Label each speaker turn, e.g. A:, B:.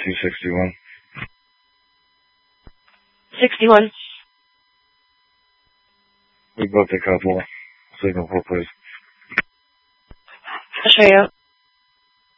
A: 261.
B: 61.
A: We booked a couple. Signal 4, please.
B: I'll show you.